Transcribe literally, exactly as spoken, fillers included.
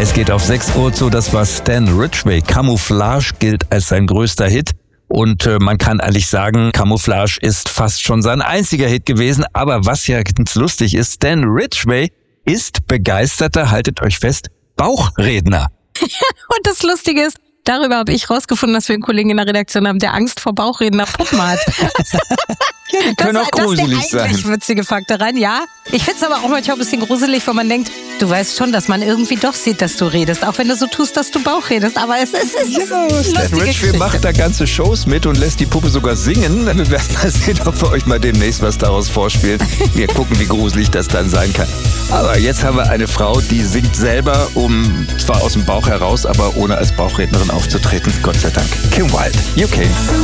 Es geht auf sechs Uhr zu, das war Stan Ridgway. Camouflage gilt als sein größter Hit. Und äh, man kann eigentlich sagen, Camouflage ist fast schon sein einziger Hit gewesen. Aber was ja ganz lustig ist, Stan Ridgway ist begeisterter, haltet euch fest, Bauchredner. Und das Lustige ist, darüber habe ich rausgefunden, dass wir einen Kollegen in der Redaktion haben, der Angst vor Bauchredner Puppen hat. Ja, die können das, auch gruselig das ist der eigentlich sein. witzige Faktor rein, ja. Ich finde es aber auch manchmal ein bisschen gruselig, wenn man denkt, du weißt schon, dass man irgendwie doch sieht, dass du redest, auch wenn du so tust, dass du Bauch redest. Aber es ist, es ist Ja, eine Stan lustige Ridgway Geschichte. macht da ganze Shows mit und lässt die Puppe sogar singen. Wir werden mal sehen, ob wir euch mal demnächst was daraus vorspielen. Wir gucken, wie gruselig das dann sein kann. Aber jetzt haben wir eine Frau, die singt selber, um zwar aus dem Bauch heraus, aber ohne als Bauchrednerin aufzutreten. Gott sei Dank. Kim Wilde, U K.